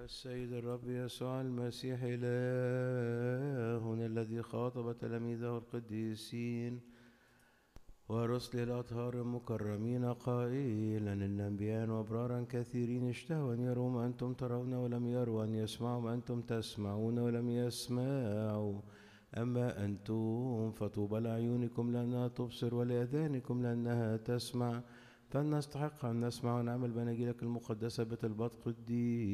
السيد الرب يسوع المسيح إلهنا الذي خاطب تلاميذه القديسين ورسله الأطهار المكرمين قائلا إن أنبياء وأبرارا كثيرين اشتهوا أن يروا ما أنتم ترون ولم يروا، أن يسمعوا ما أنتم تسمعون ولم يسمعوا. أما أنتم فطوبى لأعينكم لأنها تبصر ولآذانكم لأنها تسمع، فلنستحق أن نسمع ونعمل بأناجيلك المقدسة بطلبات قديس